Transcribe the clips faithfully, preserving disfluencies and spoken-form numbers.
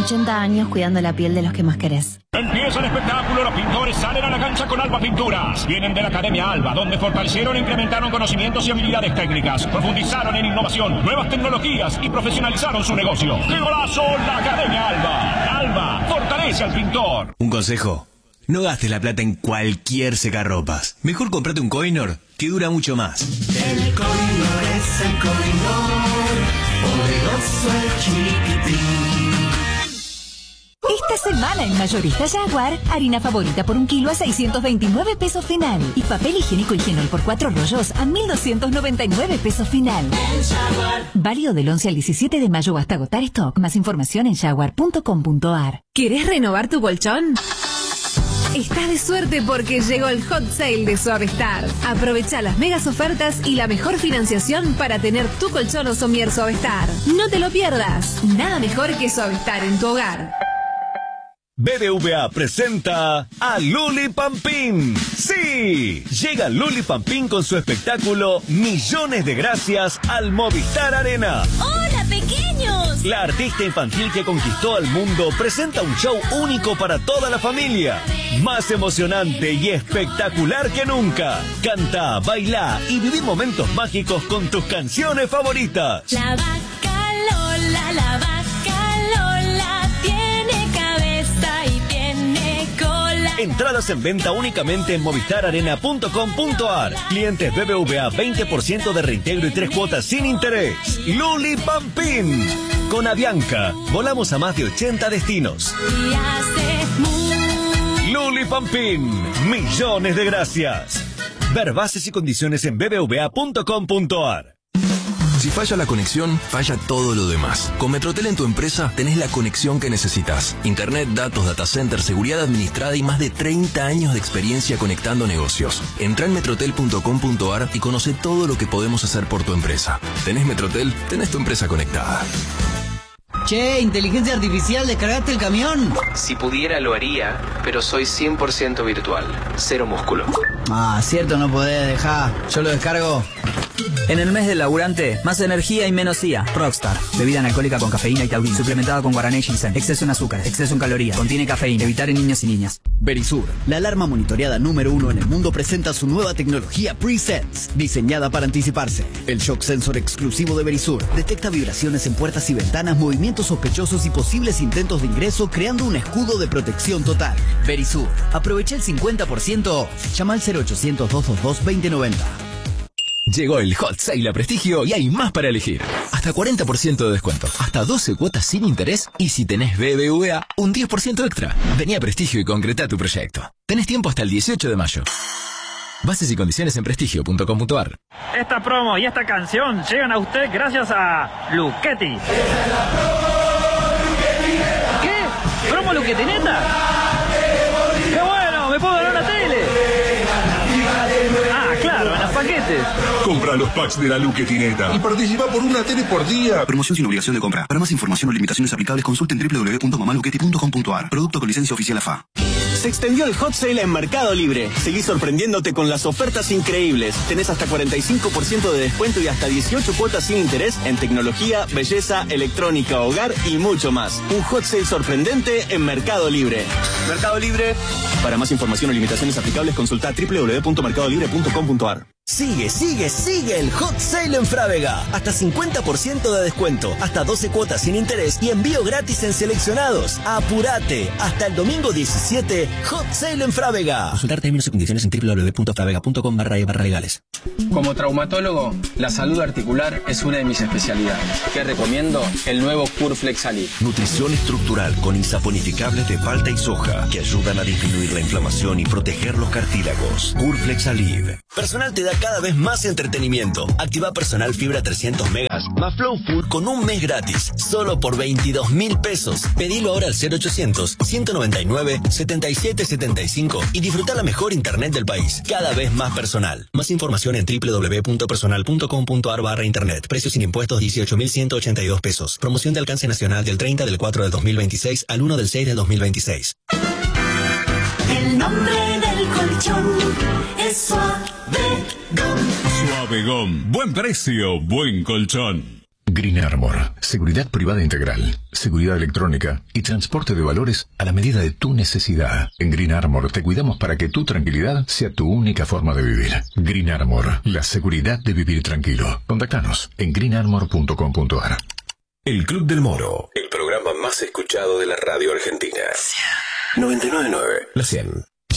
ochenta años cuidando la piel de los que más querés. Empieza el espectáculo, los pintores salen a la cancha con Alba Pinturas. Vienen de la Academia Alba, donde fortalecieron e incrementaron conocimientos y habilidades técnicas, profundizaron en innovación, nuevas tecnologías y profesionalizaron su negocio. ¡Qué golazo! La Academia Alba. Alba fortalece al pintor. Un consejo: no gastes la plata en cualquier secarropas. Mejor comprate un Coinor, que dura mucho más. El Coinor es el Coinor, poderoso el chiquitín. Esta semana en Mayorista Jaguar, harina favorita por un kilo a seiscientos veintinueve pesos final. Y papel higiénico Higienol por cuatro rollos a mil doscientos noventa y nueve pesos final. Válido del once al diecisiete de mayo hasta agotar stock. Más información en jaguar punto com punto ar. ¿Querés renovar tu colchón? Estás de suerte porque llegó el hot sale de Suavestar. Aprovecha las megas ofertas y la mejor financiación para tener tu colchón o somier Suavestar. No te lo pierdas. Nada mejor que Suavestar en tu hogar. B B V A presenta a Luli Pampín. ¡Sí! Llega Luli Pampín con su espectáculo Millones de Gracias al Movistar Arena. ¡Hola, pequeños! La artista infantil que conquistó al mundo presenta un show único para toda la familia. Más emocionante y espectacular que nunca. Canta, baila y viví momentos mágicos con tus canciones favoritas. La vaca Lola, la vaca Lola tiene cabeza y tiene cola. Entradas en venta únicamente en movistar arena punto com punto ar. Clientes B B V A veinte por ciento de reintegro y tres cuotas sin interés. Luli Pampín. Con Avianca, volamos a más de ochenta destinos. Y hace muy... Luli Pampín. Millones de gracias. Ver bases y condiciones en b b v a punto com punto ar. Si falla la conexión, falla todo lo demás. Con Metrotel en tu empresa tenés la conexión que necesitas. Internet, datos, data center, seguridad administrada y más de treinta años de experiencia conectando negocios. Entra en metrotel punto com punto ar y conoce todo lo que podemos hacer por tu empresa. ¿Tenés Metrotel? Tenés tu empresa conectada. Che, inteligencia artificial, ¿descargaste el camión? Si pudiera lo haría, pero soy cien por ciento virtual, cero músculo. Ah, cierto, no podés, dejá. Yo lo descargo. En el mes del laburante, más energía y menos I A. Rockstar, bebida analcohólica con cafeína y taurina, suplementada con guaraná y ginseng. Exceso en azúcar, exceso en calorías, contiene cafeína. Evitar en niños y niñas. Verisur, la alarma monitoreada número uno en el mundo, presenta su nueva tecnología Pre-Sense, diseñada para anticiparse. El shock sensor exclusivo de Verisur detecta vibraciones en puertas y ventanas, movimientos sospechosos y posibles intentos de ingreso, creando un escudo de protección total. Verisur, aprovecha el cincuenta por ciento off. Llama al cero ochocientos, doscientos veintidós, veinte noventa. Llegó el Hot Sale a Prestigio y hay más para elegir. Hasta cuarenta por ciento de descuento, hasta doce cuotas sin interés y si tenés B B V A, un diez por ciento extra. Vení a Prestigio y concreta tu proyecto. Tenés tiempo hasta el dieciocho de mayo. Bases y condiciones en prestigio punto com punto ar. Esta promo y esta canción llegan a usted gracias a Luchetti. ¿Qué? ¿Promo Luchetti neta? ¡Qué bueno! ¡Me puedo ganar una tele! Ah, claro, en los paquetes. Compra los packs de la Luchetineta y participa por una tele por día. Promoción sin obligación de compra. Para más información o limitaciones aplicables, consulten doble u doble u doble u punto mamaluchetti punto com punto ar. Producto con licencia oficial A F A. Se extendió el hot sale en Mercado Libre. Seguí sorprendiéndote con las ofertas increíbles. Tenés hasta cuarenta y cinco por ciento de descuento y hasta dieciocho cuotas sin interés en tecnología, belleza, electrónica, hogar y mucho más. Un hot sale sorprendente en Mercado Libre. Mercado Libre. Para más información o limitaciones aplicables, consulta doble u doble u doble u punto mercado libre punto com punto ar. Sigue, sigue, sigue el hot sale en Frávega. Hasta cincuenta por ciento de descuento, hasta doce cuotas sin interés y envío gratis en seleccionados. ¡Apúrate! Hasta el domingo diecisiete, hot sale en Frávega. Consultar términos y condiciones en doble u doble u doble u punto fravega punto com barra barra legales. Como traumatólogo, la salud articular es una de mis especialidades. Te recomiendo el nuevo Curflex Ali. Nutrición estructural con insaponificables de palta y soja que ayudan a disminuir la inflamación y proteger los cartílagos. Curflex Alive. Personal te da cada vez más entretenimiento. Activa Personal Fibra trescientos megas más Flow Food con un mes gratis, solo por veintidós mil pesos. Pedilo ahora al cero ochocientos, ciento noventa y nueve, setenta y siete setenta y cinco y disfruta la mejor internet del país. Cada vez más personal. Más información en doble u doble u doble u punto personal punto com punto ar barra internet. Precios sin impuestos dieciocho mil ciento ochenta y dos pesos. Promoción de alcance nacional del treinta del cuatro del dos mil veintiséis al uno del seis del dos mil veintiséis. El nombre del colchón es Suavegón. Suavegón. Buen precio, buen colchón. Green Armor, seguridad privada integral, seguridad electrónica y transporte de valores a la medida de tu necesidad. En Green Armor te cuidamos para que tu tranquilidad sea tu única forma de vivir. Green Armor, la seguridad de vivir tranquilo. Contactanos en green armor punto com punto a r. El Club del Moro, el programa más escuchado de la radio argentina. noventa y nueve punto nueve, la cien.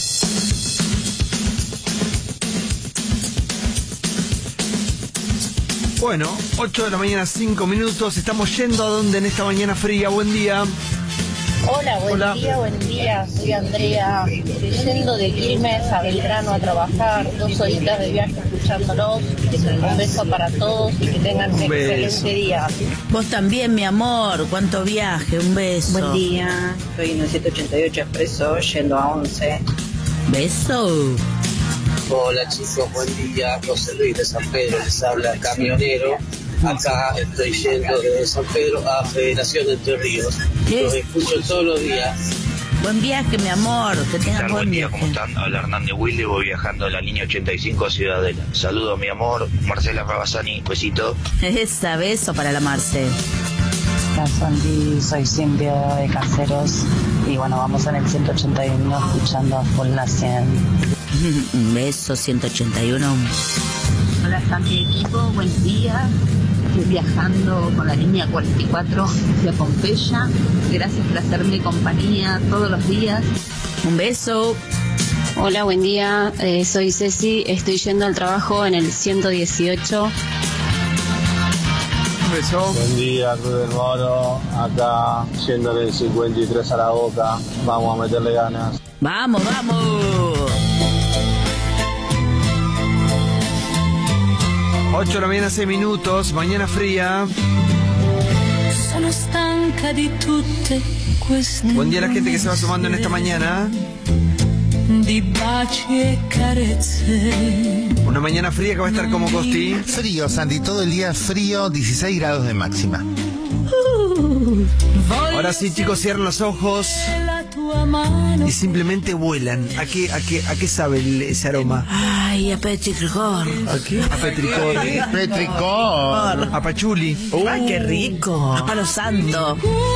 Bueno, ocho de la mañana, cinco minutos. Estamos yendo a donde en esta mañana fría. Buen día. Hola, buen Hola. día, buen día. Soy Andrea. Estoy yendo de Quilmes a Belgrano a trabajar. Dos horitas de viaje escuchándolos. Un beso para todos y que tengan un excelente día. Vos también, mi amor. Cuánto viaje. Un beso. Buen día. Estoy en el siete ochenta y ocho Expreso yendo a once. Beso. Hola chicos, buen día. José Luis de San Pedro les habla, camionero. Acá estoy yendo de San Pedro a Federación de Entre Ríos. Los escucho todos los días. Buen viaje, mi amor. Que tengas buen, buen día, viaje. ¿cómo están? Habla Hernández Wilde, voy viajando en la línea ochenta y cinco a Ciudadela. Saludos, mi amor. Marcela Rabasani, besito. Esa, beso para la Marce. Hola Sandy, soy Cintia de Caseros. Y bueno, vamos en el ciento ochenta y uno escuchando a full la cien. Un beso, ciento ochenta y uno. Hola Sandy equipo, buen día. Estoy viajando con la línea cuarenta y cuatro hacia Pompeya. Gracias por hacerme compañía todos los días. Un beso. Hola, buen día. Eh, soy Ceci. Estoy yendo al trabajo en el ciento dieciocho. Un beso. Buen día, Cruz del Moro. Acá yendo del cincuenta y tres a la Boca. Vamos a meterle ganas. Vamos, vamos. ocho de la mañana, seis minutos. Mañana fría. Sono stanca di tutte queste Buen día a la gente que se va sumando en esta mañana. di baci e carezze. Una mañana fría que va a estar como Costi. Frío, Sandy, todo el día frío, dieciséis grados de máxima. Ahora sí, chicos, cierran los ojos y simplemente vuelan. ¿A qué, a qué, a qué sabe el- ese aroma? Ay, a petricor. ¿A qué? A petricor. Petricor. A pachuli. Ay, qué rico. A palo santo.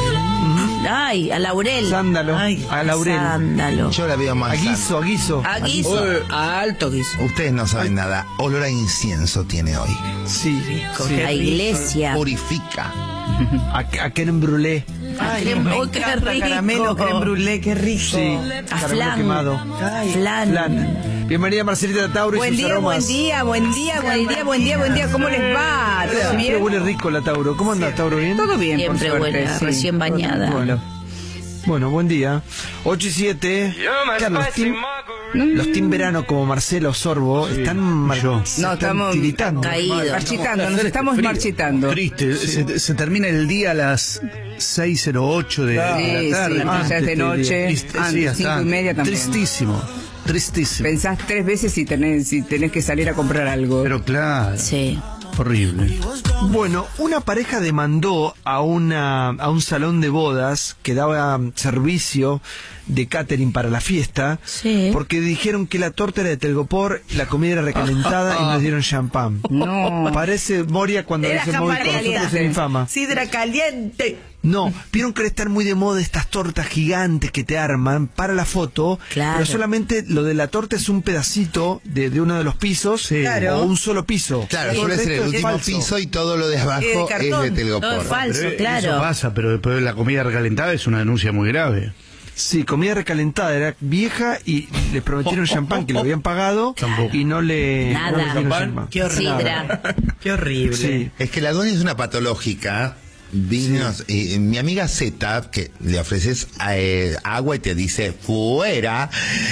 Ay, a laurel. Sándalo. Ay, a laurel. sándalo. Yo la veo más. A guiso, a guiso. A guiso. A alto guiso. Ustedes no saben nada. Olor a incienso tiene hoy. Sí. sí. A iglesia. Purifica. A, a crème brûlée. Ay, creme, oh, qué rico. Caramelo, creme brûlée, qué rico. Sí. A Caramelo flan. quemado. Flan. Flan. Bienvenida Marcelita Tauro y Buen sus día, aromas. buen día, buen día, buen día, buen día, buen día. ¿Cómo les va? ¿Todo Siempre bien? huele rico la Tauro. ¿Cómo anda Tauro? ¿Bien? Todo bien, por Siempre suerte, huele, sí. recién bañada. Bueno. Bueno, buen día. ocho y siete. Claro, los team, los team verano como Marcelo Sorbo están, mar- se No, están estamos tiritando. caídos. marchitando, nos estamos marchitando. Triste, se, se termina el día a las seis cero ocho de, Claro. de Sí, la tarde. sí, Ah, ya es de noche, triste, antes, sí, hasta cinco y antes. media también. Tristísimo, tristísimo. Pensás tres veces si tenés, si tenés que salir a comprar algo. Pero claro, Sí. horrible. Bueno, una pareja demandó a una a un salón de bodas que daba servicio de catering para la fiesta, Sí. porque dijeron que la torta era de telgopor, la comida era recalentada y nos dieron champán. No. Parece Moria cuando Era dice Moria, con nosotros se infama. Sidra caliente. No, vieron que están muy de moda estas tortas gigantes que te arman para la foto, Claro. pero solamente lo de la torta es un pedacito de, de uno de los pisos, Claro. o un solo piso. Claro, Todo suele ser el resto es último falso. piso y todo lo de abajo Eh, de es cartón. de Todo telgopor. es falso, Pero claro. Eso pasa, pero después de la comida recalentada es una denuncia muy grave. Sí, comida recalentada, era vieja y les prometieron champán que lo habían pagado y no le, Nada. no le dieron ¿Champán? champán. Qué horrible. Sidra. Qué horrible. Sí. Es que la dueña es una patológica. Vinos, eh, mi amiga Z, que le ofreces eh, agua y te dice fuera.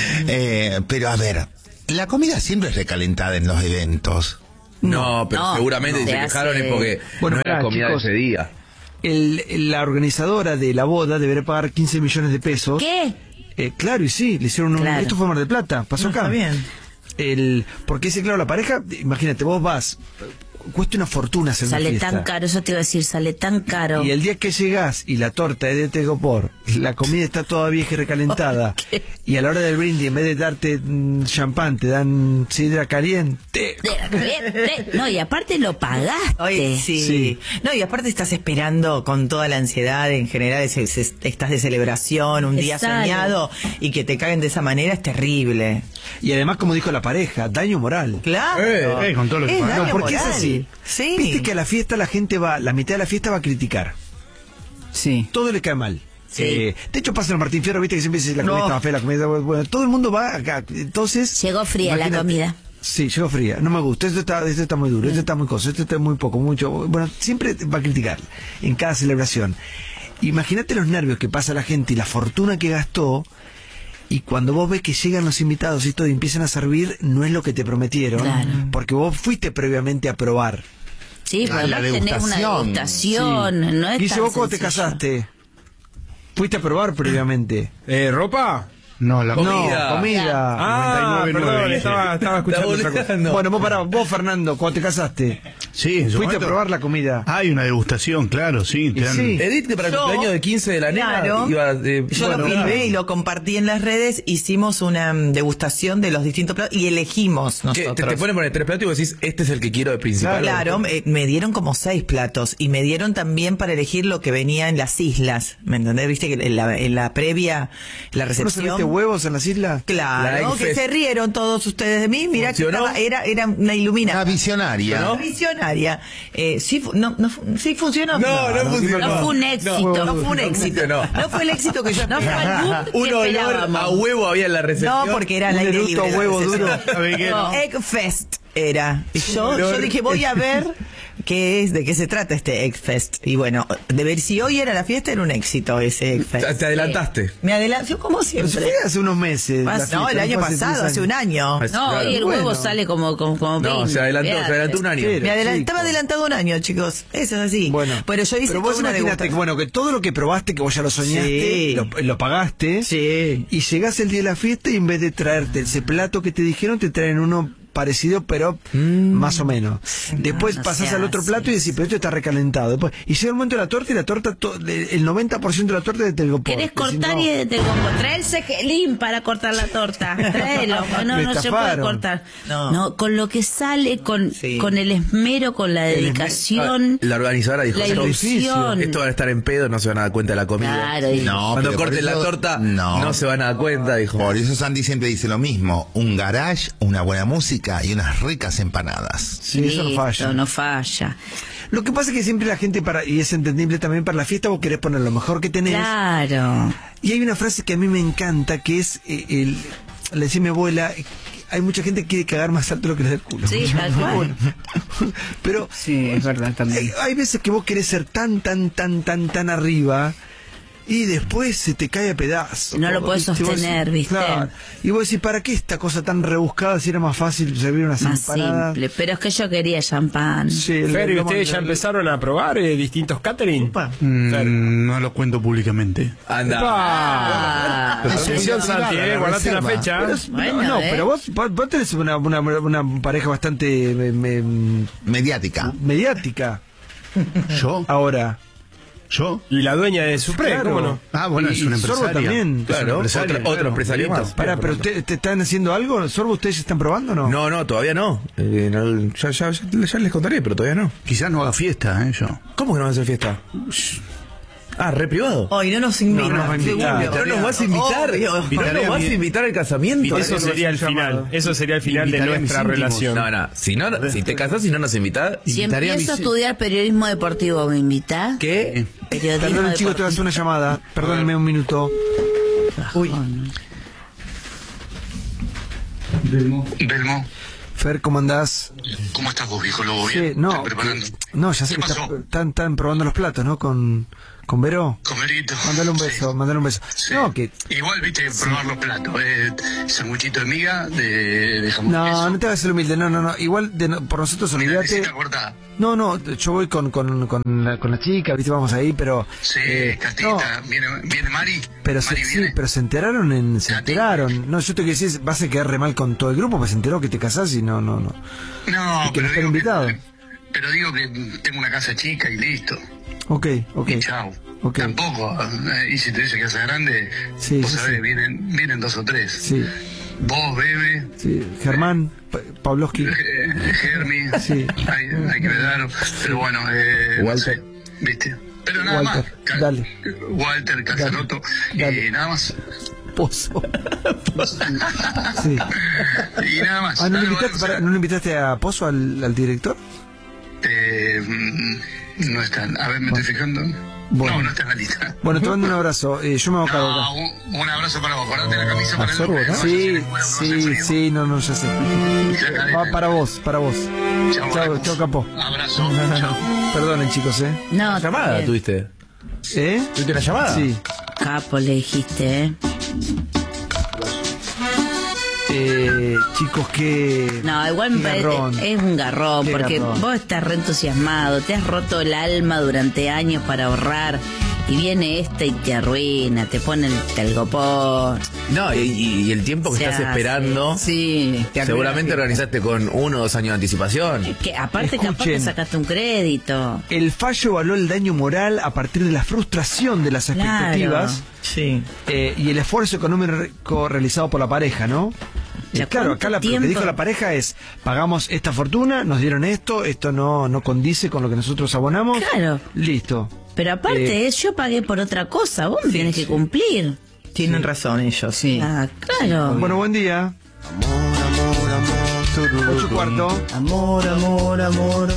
Eh, pero a ver, la comida siempre es recalentada en los eventos. No, pero no, seguramente no. se Se quejaron hace- es porque Bueno, no era pará, comida chicos. de ese día. El, la organizadora de la boda deberá pagar quince millones de pesos. ¿Qué? Eh, claro, y sí, le hicieron un... Claro. Esto fue Mar del Plata, pasó No, acá. está bien. El, porque dice, claro, la pareja, imagínate, vos vas cuesta una fortuna hacer Sale una fiesta. tan caro, eso te iba a decir, sale tan caro. Y el día que llegás y la torta es de tegopor, la comida está toda vieja y recalentada, Okay. y a la hora del brindis, en vez de darte mm, champán, te dan sidra caliente. No, y aparte lo pagaste. Oye, sí. Sí. No, y aparte estás esperando con toda la ansiedad, en general es- es- estás de celebración, un día Exacto. soñado, y que te caguen de esa manera es terrible. Y además, como dijo la pareja, daño moral. Claro. Eh, eh, con todo lo que Es pasa. daño No, porque moral. es así. Sí. Viste que a la fiesta la gente va, la mitad de la fiesta va a criticar. Sí. Todo le cae mal. Sí. Eh, de hecho pasa en el Martín Fierro, viste que siempre dice la comida No. estaba fea, la comida estaba buena. Todo el mundo va acá. Entonces. Llegó fría la imagínate- comida. Sí, llegó fría. No me gusta. Esto está, esto está muy duro, esto está muy cosa, esto está muy poco, mucho. Bueno, siempre va a criticar en cada celebración. Imagínate los nervios que pasa la gente y la fortuna que gastó. Y cuando vos ves que llegan los invitados y todo y empiezan a servir, no es lo que te prometieron. Claro. Porque vos fuiste previamente a probar. Sí, Ah, pero la además tenés una degustación. degustación. No es Guille, tan vos cuando te sencillo. casaste, fuiste a probar previamente. Eh, ¿Ropa? No, la Comida. No, comida. Ah, noventa y nueve perdón, nueve. estaba, estaba escuchando otra cosa. Bueno, vos pará, vos Fernando, cuando te casaste, Sí, en su fuiste momento a probar la comida. Hay una degustación, claro, sí. Te Y dan- sí. Edith, que para el Yo- cumpleaños de quince de la nena Claro. iba eh, Yo bueno, lo filmé claro. y lo compartí en las redes, hicimos una mm, degustación de los distintos platos y elegimos ¿Qué? nosotros. Te, te ponen poner tres platos y vos decís, este es el que quiero de principal. Claro, me, me dieron como seis platos y me dieron también para elegir lo que venía en las islas, ¿me entendés? Viste que en la, en la previa, la ¿No se recepción... viste huevos en las islas? Claro, La que Eggfest. se rieron todos ustedes de mí, mira que ¿Funcionó? estaba, era, era una ilumina. Una visionaria. Una visionaria. Eh, sí, fu- no, no, fu- sí funcionó. No, no funcionó. No fue un éxito. No, fue un éxito. funcionó. No fue el éxito que yo No fue el boom que Un olor esperábamos. a huevo había en la recepción. No, porque era al Un aire eructo libre. la huevo recepción. duro. ¿Sabe qué? No, Eggfest era. Y yo, yo dije, voy a ver qué es, de qué se trata este Eggfest. Y bueno, de ver si hoy era la fiesta, era un éxito ese Eggfest. Te, te adelantaste. Me adelanté, como Pero se siempre. fue hace unos meses. Pas- la fiesta, no, el año fue hace pasado, tres hace un año. Pues, No, claro. hoy el huevo Bueno. sale como, como, como No, veinte. se adelantó, se Fíjate. adelantó un año. Espera, Me adelan- chico. estaba adelantado un año, chicos. Eso es así. Bueno, pero yo hice pero vos toda una imagínate que, degustación. bueno, que todo lo que probaste, que vos ya lo soñaste, Sí. lo, lo pagaste, Sí. y llegás el día de la fiesta y en vez de traerte ese plato que te dijeron, te traen uno parecido, pero más o menos. Después no pasás sea al otro así. plato y decís, pero esto está recalentado. Después, y llega el momento de la torta y la torta, to- de- el noventa por ciento de la torta es de telgopor. ¿Querés Decís, cortar no. y te compo? Trae el cejelín para cortar la torta. Tráelo. No, Me no se puede estafaron. cortar. No. No. con lo que sale, con, Sí. con el esmero, con la El esme- dedicación. La organizadora dijo, La "Esto- ilusión. esto van a estar en pedo, no se van a dar cuenta de la comida. Claro, y- No, Cuando pero por corten la eso- torta, no. se van a dar cuenta, dijo. Por eso Sandy siempre dice lo mismo. Un garage, una buena música y unas ricas empanadas. Sí, eso no Listo, falla. no falla. Lo que pasa es que siempre la gente, para y es entendible también para la fiesta, vos querés poner lo mejor que tenés. Claro. Y hay una frase que a mí me encanta, que es, eh, el, le decía mi abuela, eh, hay mucha gente que quiere cagar más alto de lo que le da el culo. Sí, tal cual. Bueno, pero Sí, es verdad también. hay, hay veces que vos querés ser tan, tan, tan, tan, tan arriba y después se te cae a pedazos. No lo todo, podés ¿viste? Vos sostener, decís, ¿viste? Claro. Y vos decís, ¿para qué esta cosa tan rebuscada si era más fácil servir unas Más empanadas? simple. Pero es que yo quería champán. Sí, el- Fer, ¿y el- ustedes ya el- empezaron a probar eh, distintos catering? Mm, no lo cuento públicamente. Anda. Ah. Atención, Santi, eh, guardate una fecha. Pero es- Bueno, no, eh. pero vos, vos vos tenés una, una, una pareja bastante me- me- Mediática. mediática. ¿Yo? Ahora. ¿Yo? Y la dueña de Supre, Claro. ¿cómo no? Ah, bueno, Y- es una y Sorbo empresaria. también. Claro, Es una empresaria, otro, otro claro. empresario más. Pará, pero ¿te, te están haciendo algo? ¿Sorbo ustedes están probando o no? No, no, todavía no. Eh, no, ya, ya, ya, ya les contaré, pero todavía no. Quizás no haga fiesta, ¿eh? Yo. ¿Cómo que no van a hacer fiesta? Ah, re privado. Hoy no nos invitan. No nos va a invitar. Pero no nos vas a invitar. Obvio. No Invitaré nos a vas mi- a invitar al casamiento. Eso sería el final. Eso sería el final de Invitaré a mis nuestra íntimos. relación. No, no. Si, no, si te casas y no nos invitás, Si Invitaré a empiezo a mis- estudiar periodismo deportivo, ¿me invitás? ¿qué? Periodismo Perdón, deportivo. chicos, te voy a hacer una llamada. Perdónenme un minuto. Uy. Belmo. Belmo, Fer, ¿cómo andás? ¿cómo estás vos, viejo lobo? Sí, ¿Bien? no, ¿Estás preparando? no, ya sé ¿Qué que está- pasó? están, están probando los platos, ¿no? Con, con Vero. Comerito. Mándale un beso, mándale un beso. Sí. No, que... Igual, viste, probar los platos. Eh, sanguchito de miga, de, de jamón. No, no te hagas el humilde, no, no, no. Igual de no- por nosotros olvídate. Necesita cortada. No, no, yo voy con, con, con, la, con la chica, viste, vamos ahí, pero... Sí, eh, Catita. ¿Viene, ¿Viene Mari? Pero se, Mari sí, viene. pero se enteraron en, se enteraron. No, yo te quiero decir, vas a quedar re mal con todo el grupo, pues se enteró que te casás y no, no, no. No, y que no pero están digo que- invitados. pero digo que tengo una casa chica y listo. Ok, ok. Y chao. Okay. Tampoco, eh, y si te dice casa grande, sí, vos sí, sabés, sí. vienen, vienen dos o tres. Sí. Vos, Bebe. Sí. Germán, pa Pavlovsky. Eh, Germi. Sí. Hay, hay que ver, pero bueno, eh, Walter. no sé, ¿viste? Pero nada Walter, más. dale. Walter, Casaroto, y nada más. Pozo. Sí. Y nada más. Ah, ¿no, Nada, le invitaste, bueno, para, ¿No le invitaste a Pozo, al, al director? Eh, mm, no están. A ver, me estoy fijando. Bueno. No, no está en la lista. Bueno, te mando un abrazo. Eh, yo me hago cargo No, acá. un, un abrazo para vos. Acordate la camisa para el ¿Absorbo, lunes, no? no vayas Sí, en el cuero, sí, sí, no, no, ya sé. Va para vos, para vos. Chao, chao, capo. Abrazo. Perdonen, chicos, ¿eh? No, ¿Llamada bien. tuviste? ¿Eh? ¿Tuviste una llamada? Sí. Capo, le dijiste, ¿eh? Eh, chicos, qué. No, igual me qué parece, garrón. es un garrón, Qué porque garrón. vos estás re entusiasmado, te has roto el alma durante años para ahorrar, y viene este y te arruina, te pone el telgopor. No, y, y el tiempo que Se estás hace. esperando, Sí. seguramente organizaste con uno o dos años de anticipación. Que aparte capaz que Escuchen. sacaste un crédito. El fallo evaluó el daño moral a partir de la frustración de las expectativas Sí. eh, y el esfuerzo económico realizado por la pareja, ¿no? O sea, Eh, claro, acá la, lo que ¿cuánto dijo tiempo? la pareja es, pagamos esta fortuna, nos dieron esto, esto no, no condice con lo que nosotros abonamos. Claro. Listo. Pero aparte, Eh, es, yo pagué por otra cosa, vos me tienes que cumplir. Tienen razón ellos, sí. Ah, claro. Bueno, buen día. Ocho y cuarto. Amor, amor, amor.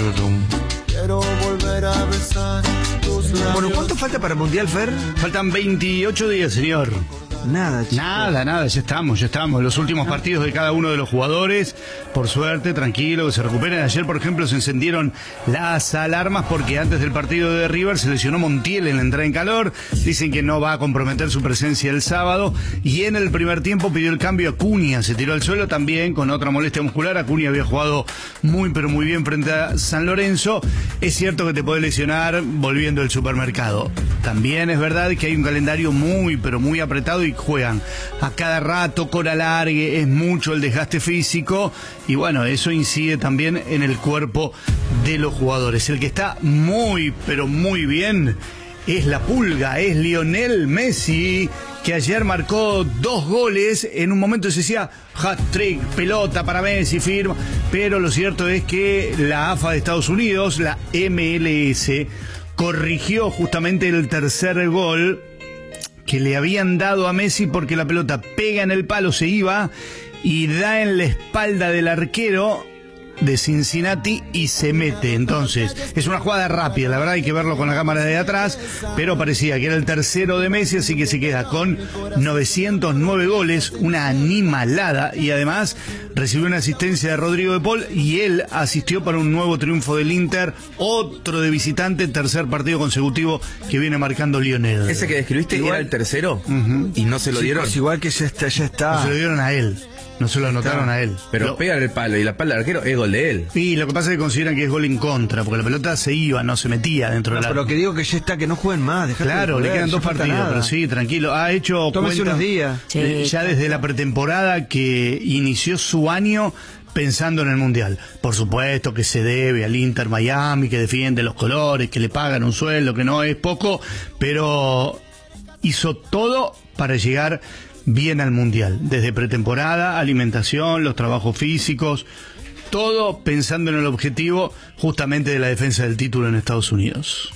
Quiero volver a besar tus labios. Bueno, ¿cuánto falta para el Mundial, Fer? Faltan veintiocho días, señor. Nada, chicos. Nada, nada, ya estamos, ya estamos. Los últimos partidos de cada uno de los jugadores, por suerte, tranquilo, que se recuperen. Ayer, por ejemplo, se encendieron las alarmas porque antes del partido de River se lesionó Montiel en la entrada en calor. Dicen que no va a comprometer su presencia el sábado. Y en el primer tiempo pidió el cambio a Cunha. Se tiró al suelo también con otra molestia muscular. Acuña había jugado muy, pero muy bien frente a San Lorenzo. Es cierto que te puede lesionar volviendo del supermercado. También es verdad que hay un calendario muy, pero muy apretado y juegan a cada rato con alargue, es mucho el desgaste físico y bueno, eso incide también en el cuerpo de los jugadores. El que está muy, pero muy bien es la pulga, es Lionel Messi, que ayer marcó dos goles. En un momento se decía hat-trick, pelota para Messi, firma, pero lo cierto es que la A F A de Estados Unidos, la M L S, corrigió justamente el tercer gol que le habían dado a Messi porque la pelota pega en el palo, se iba y da en la espalda del arquero de Cincinnati y se mete. Entonces, es una jugada rápida, la verdad hay que verlo con la cámara de atrás, pero parecía que era el tercero de Messi, así que se queda con novecientos nueve goles, una animalada, y además recibió una asistencia de Rodrigo de Paul y él asistió para un nuevo triunfo del Inter, otro de visitante, tercer partido consecutivo que viene marcando Lionel. Ese que describiste Igual- era el tercero y no se lo Chicos, dieron. igual que ya está, ya está. No se lo dieron a él, no se lo anotaron Está. a él. Pero Lo- pega en el palo y la espalda del arquero es gol de él. Y lo que pasa es que consideran que es gol en contra, porque la pelota se iba, no se metía dentro No, del pero arco. que digo que ya está, que no jueguen más. dejate de Claro, le joder, quedan ya dos falta partidos, nada. pero sí, tranquilo. Ha hecho Tómese cuenta unos días. de- Sí, ya claro. desde la pretemporada que inició su año pensando en el Mundial. Por supuesto que se debe al Inter Miami, que defiende los colores, que le pagan un sueldo, que no es poco, pero hizo todo para llegar bien al Mundial. Desde pretemporada, alimentación, los trabajos físicos, todo pensando en el objetivo justamente de la defensa del título en Estados Unidos.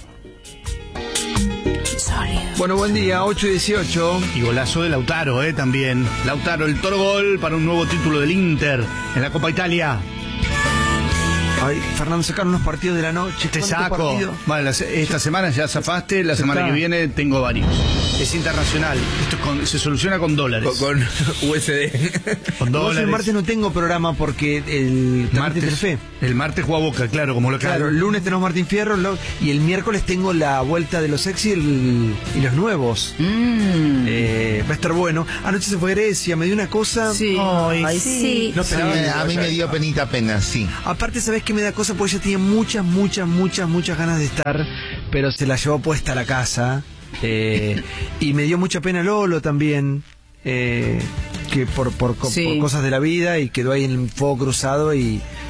Bueno, buen día, ocho y dieciocho. Y golazo de Lautaro, eh, también. Lautaro, el toro gol para un nuevo título del Inter en la Copa Italia. Ay, Fernando, sacaron unos partidos de la noche. Te ¿Cuánto saco. partido? Vale, la se- esta semana ya zafaste, la Ya semana está. que viene tengo varios. Es internacional. Esto es con- se soluciona con dólares. Con, con U S D. Con Igual dólares. el martes no tengo programa porque el martes Martes, Telefe. el martes juega Boca, claro, como lo Claro, el lunes tenemos Martín Fierro lo- y el miércoles tengo la vuelta de los ex y, el- y los nuevos. Mm. Eh, va a estar bueno. Anoche se fue Grecia, me dio una cosa. Sí. Ay, Ay, sí. sí. No Sí, esperaba que a mí vaya. me dio penita pena, sí. Aparte, ¿sabés qué me da cosa? Porque ella tenía muchas, muchas, muchas, muchas ganas de estar, pero se la llevó puesta a la casa. Eh, y me dio mucha pena Lolo también, eh, que por, por, co- Sí. por cosas de la vida, y quedó ahí en el fuego cruzado y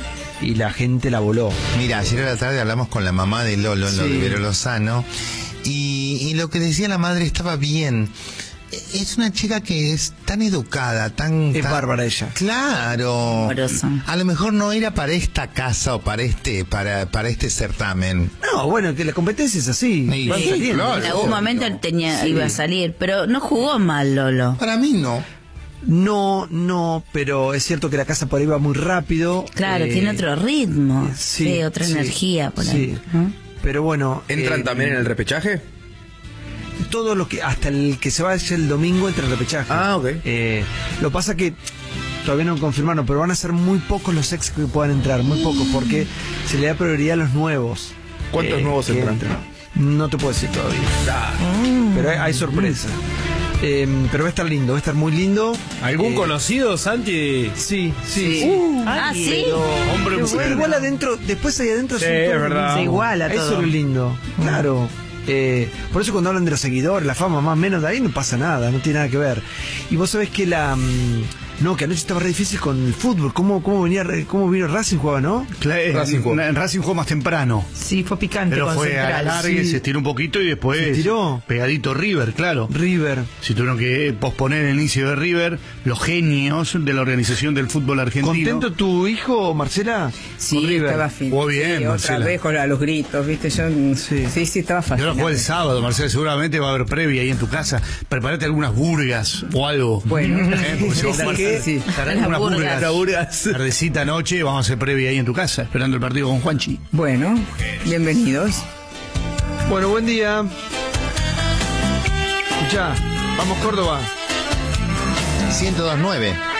y la gente la voló. Mira, ayer a la tarde hablamos con la mamá de Lolo, Sí. lo de Vero Lozano, y, y lo que decía la madre estaba bien. Es una chica que es tan educada, tan... Es tan- bárbara ella. Claro. Amorosa. A lo mejor no era para esta casa o para este, para, para este certamen. No, bueno, que la competencia es así. Sí, Van sí, saliendo. claro. En algún momento él tenía, Sí. iba a salir, pero no jugó mal Lolo. Para mí no. No, no, pero es cierto que la casa por ahí va muy rápido. Claro, Eh, tiene otro ritmo, sí, sí, otra sí, energía por sí. ahí. ¿no? Pero bueno. ¿Entran eh, también en el repechaje? Todo lo que, hasta el que se va a hacer el domingo entre el repechaje. Ah, ok. Eh, lo pasa que todavía no confirmaron, pero van a ser muy pocos los ex que puedan entrar, muy pocos, porque se le da prioridad a los nuevos. ¿Cuántos eh, nuevos que entran? No te puedo decir todavía. Pero hay, hay sorpresa. Eh, pero va a estar lindo, va a estar muy lindo. ¿Algún Eh, conocido, Santi? Sí, sí. Sí. Uh, Ah, ¿sí? pero- Hombre, pero mujer. igual adentro, después ahí adentro Sí, son es todos lo verdad. mismo. Se iguala Eso todo. es lo lindo, claro. Eh, por eso cuando hablan de los seguidores, la fama más o menos de ahí no pasa nada, no tiene nada que ver. Y vos sabés que la... mm, no, que anoche estaba re difícil con el fútbol. ¿Cómo, cómo, venía, cómo vino Racing jugaba, no? Cla- eh, Racing jugó. en Racing jugó más temprano. Sí, fue picante Pero con fue a la Central. larga, sí. se estiró un poquito y después ¿Se estiró? pegadito River, claro. River. Si tuvieron que posponer el inicio de River, los genios de la organización del fútbol argentino. ¿Contento tu hijo, Marcela? Sí, Con River. estaba fin. Jugó bien, Sí, otra Marcela. vez con a los gritos, ¿viste? Yo, Sí. sí, sí, estaba Y ahora fascinante. juega el sábado, Marcela, seguramente va a haber previa ahí en tu casa. Prepárate algunas burgas o algo. Bueno. Eh, porque se va a jugar- Sí, sí. Estarán Las unas burgas. burgas. Las burgas. Tardecita noche, vamos a hacer previa ahí en tu casa, esperando el partido con Juanchi. Bueno, bienvenidos. Bueno, buen día. Escuchá, vamos Córdoba. ciento dos punto nueve.